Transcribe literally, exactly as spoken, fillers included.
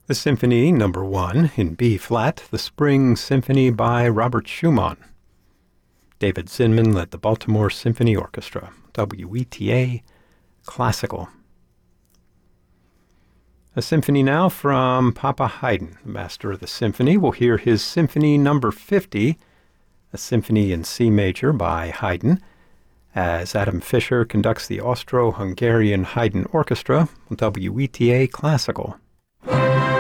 The Symphony Number One in B flat, the Spring Symphony by Robert Schumann. David Zinman led the Baltimore Symphony Orchestra. W E T A Classical. A symphony now from Papa Haydn, the master of the symphony. We'll hear his Symphony Number fifty, a symphony in C major by Haydn, as Adam Fischer conducts the Austro-Hungarian Haydn Orchestra. W E T A Classical.